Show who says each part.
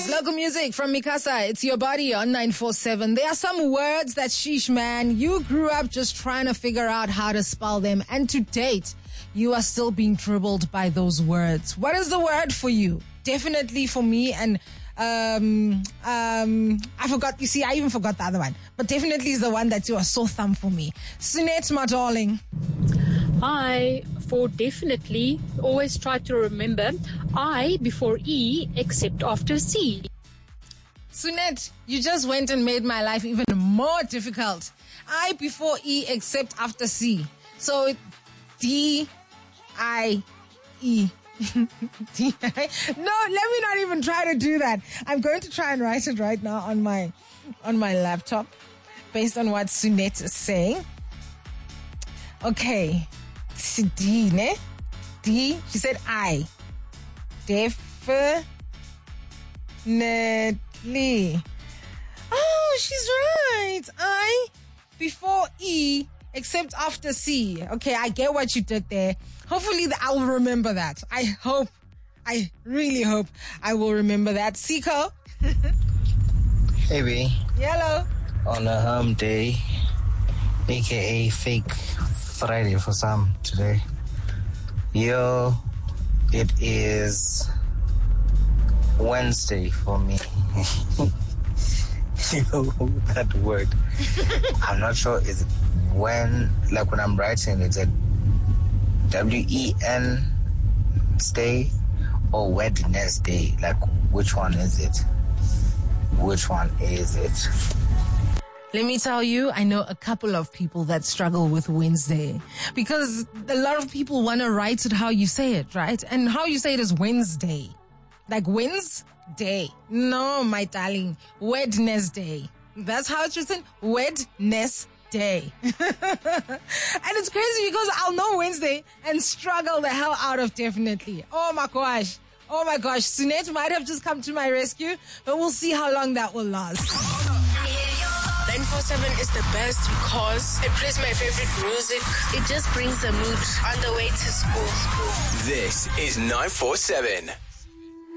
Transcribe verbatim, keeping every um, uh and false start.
Speaker 1: Local music from Mikasa. It's Your Body on nine four seven. There are some words that, sheesh, man, you grew up just trying to figure out how to spell them. And to date, you are still being dribbled by those words. What is the word for you? Definitely for me, and um, um, I forgot. You see, I even forgot the other one. But definitely is the one that you are so thumb for me. Sunette, my darling.
Speaker 2: I, for definitely, always try to remember I before E except after C.
Speaker 1: Sunette, you just went and made my life even more difficult. I before E except after C. So D, I, E. D, I. No, let me not even try to do that. I'm going to try and write it right now on my on my laptop based on what Sunette is saying. Okay. D, ne? D, she said I. Definitely. Oh, she's right. I before E, except after C. Okay, I get what you did there. Hopefully I'll remember that. I hope, I really hope I will remember that. Siko?
Speaker 3: Hey, B.
Speaker 1: Yellow.
Speaker 3: On a hum day, a k a fake Friday for some today. Yo, it is Wednesday for me. Yo, that word. I'm not sure, is it when, like when I'm writing, is it W E N stay or Wednesday? Like, which one is it? Which one is it?
Speaker 1: Let me tell you, I know a couple of people that struggle with Wednesday because a lot of people want to write it how you say it, right? And how you say it is Wednesday. Like Wednesday. No, my darling. Wednesday. That's how it's written. Wednesday. And it's crazy because I'll know Wednesday and struggle the hell out of definitely. Oh my gosh. Oh my gosh. Sunette might have just come to my rescue, but we'll see how long that will last.
Speaker 4: nine four seven is the best because it plays my favorite music. It just brings the mood on the way to school.
Speaker 5: This is nine four seven.